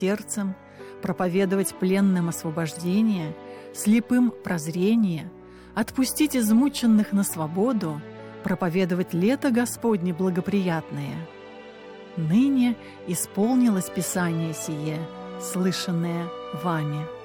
сердцем, проповедовать пленным освобождение, слепым прозрение, отпустить измученных на свободу, проповедовать лето Господне благоприятное. Ныне исполнилось Писание сие, слышанное вами.